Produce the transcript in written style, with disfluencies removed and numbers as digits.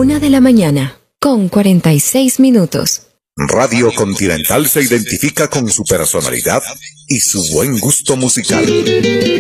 1:46 a.m. Radio Continental se identifica con su personalidad y su buen gusto musical.